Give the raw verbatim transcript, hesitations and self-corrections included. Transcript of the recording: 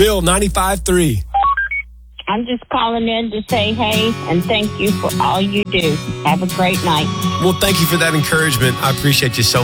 Bill, ninety-five point three. I'm just calling in to say hey and thank you for all you do. Have a great night. Well, thank you for that encouragement. I appreciate you so much.